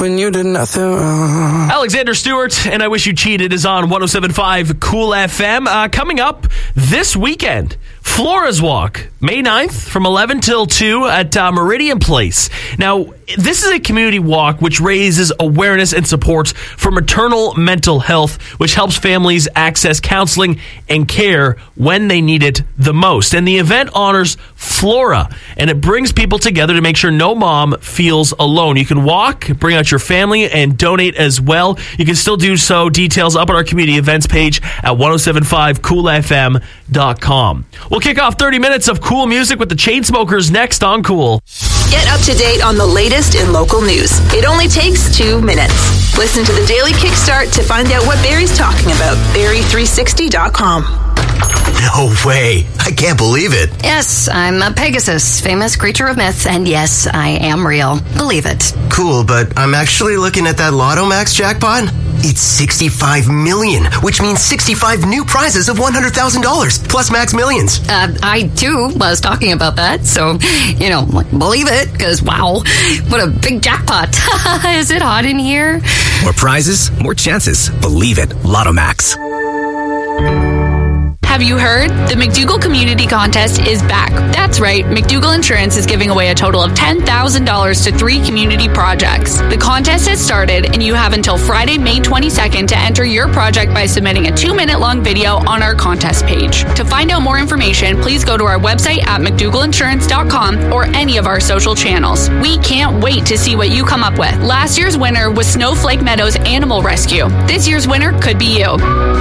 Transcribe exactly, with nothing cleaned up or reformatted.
when you did nothing wrong. Alexander Stewart and I Wish You Cheated is on one oh seven point five Cool F M. Uh, coming up this weekend, Flora's Walk, May ninth from eleven till two at uh, Meridian Place. Now, this is a community walk which raises awareness and support for maternal mental health, which helps families access counseling and care when they need it the most. And the event honors Flora, and it brings people together to make sure no mom feels alone. You can walk, bring out your family, and donate as well. You can still do so. Details up on our community events page at ten seventy-five cool f m dot com. We'll kick off thirty minutes of cool music with the Chainsmokers next on Cool. Get up to date on the latest in local news. It only takes two minutes. Listen to the Daily Kickstart to find out what Barry's talking about. Barry three sixty dot com. No way. I can't believe it. Yes, I'm a Pegasus, famous creature of myth, and yes, I am real. Believe it. Cool, but I'm actually looking at that Lotto Max jackpot. It's sixty-five million, which means sixty-five new prizes of one hundred thousand dollars, plus Max Millions. Uh, I, too, was talking about that, so, you know, believe it, because, wow, what a big jackpot. Is it hot in here? More prizes, more chances. Believe it. Lotto Max. Have you heard? The McDougall Community Contest is back. That's right, McDougall Insurance is giving away a total of ten thousand dollars to three community projects. The contest has started, and you have until Friday, May twenty-second to enter your project by submitting a two-minute long video on our contest page. To find out more information, please go to our website at mcdougall insurance dot com or any of our social channels. We can't wait to see what you come up with. Last year's winner was Snowflake Meadows Animal Rescue. This year's winner could be you.